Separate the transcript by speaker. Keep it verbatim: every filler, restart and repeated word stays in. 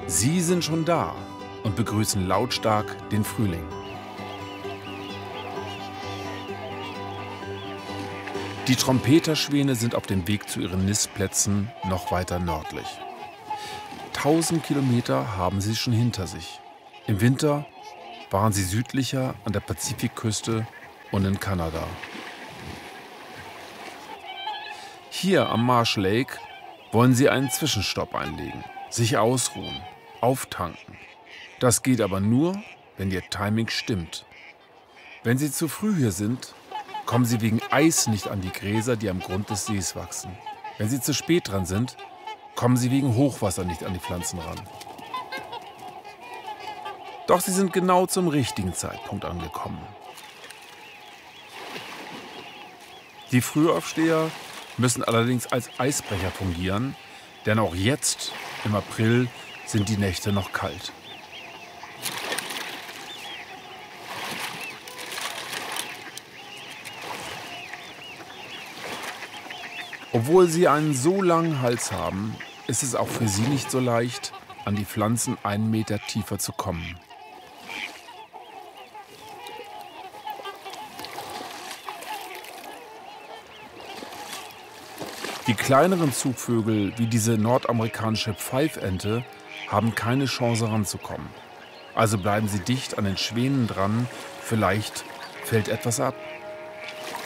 Speaker 1: Sie sind schon da und begrüßen lautstark den Frühling. Die Trompeterschwäne sind auf dem Weg zu ihren Nistplätzen noch weiter nördlich. Tausend Kilometer haben sie schon hinter sich. Im Winter waren sie südlicher an der Pazifikküste und in Kanada. Hier am Marsh Lake wollen sie einen Zwischenstopp einlegen, sich ausruhen, auftanken. Das geht aber nur, wenn ihr Timing stimmt. Wenn sie zu früh hier sind, kommen sie wegen Eis nicht an die Gräser, die am Grund des Sees wachsen. Wenn sie zu spät dran sind, kommen sie wegen Hochwasser nicht an die Pflanzen ran. Doch sie sind genau zum richtigen Zeitpunkt angekommen. Die Frühaufsteher müssen allerdings als Eisbrecher fungieren, denn auch jetzt, im April, sind die Nächte noch kalt. Obwohl sie einen so langen Hals haben, ist es auch für sie nicht so leicht, an die Pflanzen einen Meter tiefer zu kommen. Die kleineren Zugvögel, wie diese nordamerikanische Pfeifente, haben keine Chance ranzukommen. Also bleiben sie dicht an den Schwänen dran, vielleicht fällt etwas ab.